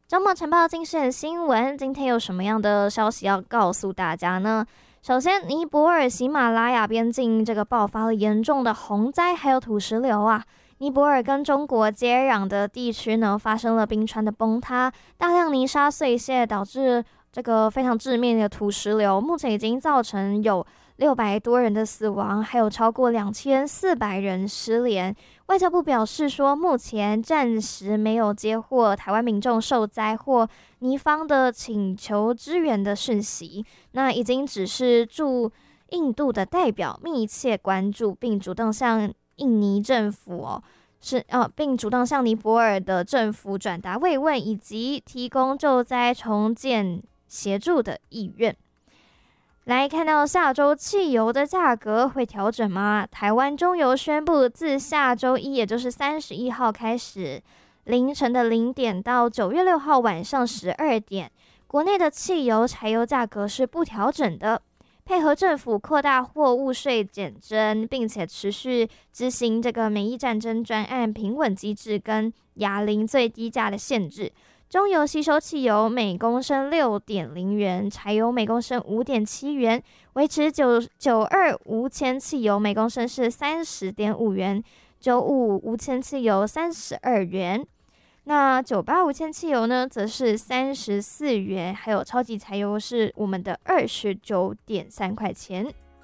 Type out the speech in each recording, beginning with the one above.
周末晨报精选新闻，今天有什么样的消息要告诉大家呢？首先，尼泊尔喜马拉雅边境这个爆发了严重的洪灾，还有土石流啊。尼泊尔跟中国接壤的地区呢，发生了冰川的崩塌，大量泥沙碎屑，导致这个非常致命的土石流，目前已经造成有600多人的死亡，还有超过2400人失联。外交部表示说，目前暂时没有接获台湾民众受灾或尼方的请求支援的讯息，那已经只是驻印度的代表密切关注，并主动向印尼政府并主动向尼泊尔的政府转达慰问以及提供救灾重建协助的意愿。来看到下周汽油的价格会调整吗？台湾中油宣布，自下周一，也就是31号开始，凌晨的0点到9月6号晚上12点，国内的汽油、柴油价格是不调整的。配合政府扩大货物税减征，并且持续执行这个美伊战争专案平稳机制跟亚零最低价的限制。中油吸收汽油每公升6.0元，柴油每公升5.7元，维持992无铅汽油每公升是30.5元，95无铅汽油32元，那98无铅汽油呢则是34元，还有超级柴油是我们的29.3块钱。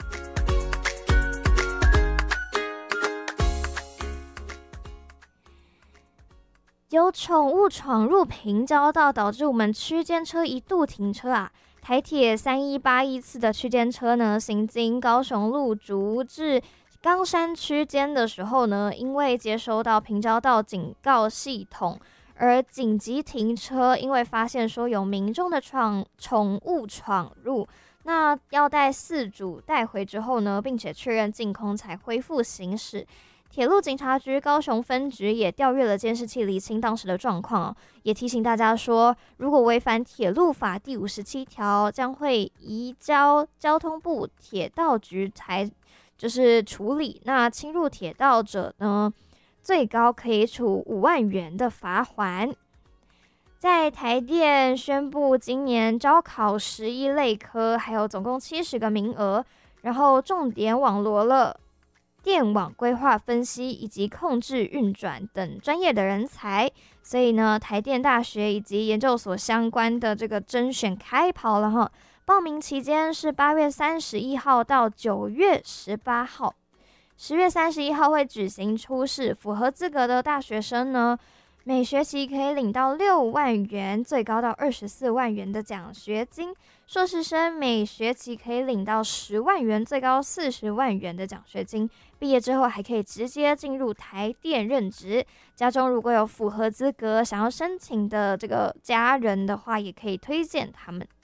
有宠物闯入平交道，导致我们区间车一度停车啊。台铁3181次的区间车呢，行经高雄路竹至冈山区间的时候呢，因为接收到平交道警告系统而紧急停车，因为发现说有民众的宠物闯入，那要带饲主带回之后呢，并且确认净空才恢复行驶。铁路警察局高雄分局也调阅了监视器，厘清当时的状况也提醒大家说，如果违反铁路法第57条，将会移交交通部铁道局处理。那侵入铁道者呢，最高可以处5万元的罚锾。在台电宣布今年招考11类科，还有总共70个名额，然后重点网罗了电网规划分析以及控制运转等专业的人才，所以呢，台电大学以及研究所相关的这个甄选开跑了哈。报名期间是8月31号到9月18号，10月31号会举行初试，符合资格的大学生呢，每学期可以领到6万元，最高到24万元的奖学金；硕士生每学期可以领到10万元，最高40万元的奖学金。毕业之后还可以直接进入台电任职。家中如果有符合资格想要申请的这个家人的话，也可以推荐他们。